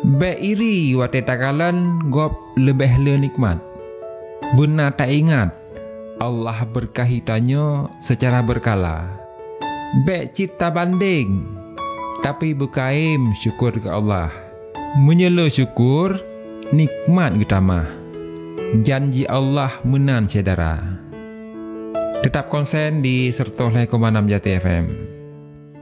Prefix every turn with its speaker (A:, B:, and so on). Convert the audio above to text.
A: Be iri wate takalan gop lebih le nikmat. Benar tak ingat Allah berkahi tanya secara berkala. Be cipta banding tapi bukaim syukur ke Allah. Menyela syukur nikmat getamah. Janji Allah menan saudara. Tetap konsen di 105,6 Jati FM.